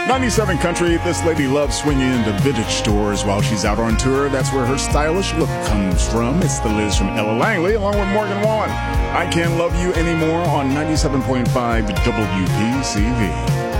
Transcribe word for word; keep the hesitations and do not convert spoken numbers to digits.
ninety-seven Country, this lady loves swinging into vintage stores while she's out on tour. That's where her stylish look comes from. It's the Liz from Ella Langley, along with Morgan Wallen. I Can't Love You Anymore on ninety-seven point five W P C V.